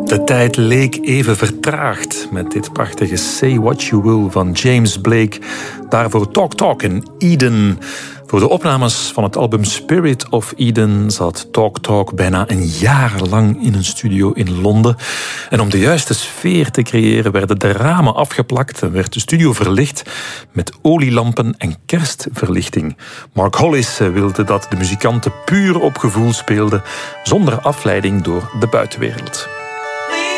De tijd leek even vertraagd met dit prachtige Say What You Will van James Blake. Daarvoor Talk Talk in Eden. Voor de opnames van het album Spirit of Eden zat Talk Talk bijna een jaar lang in een studio in Londen. En om de juiste sfeer te creëren werden de ramen afgeplakt en werd de studio verlicht met olielampen en kerstverlichting. Mark Hollis wilde dat de muzikanten puur op gevoel speelden, zonder afleiding door de buitenwereld.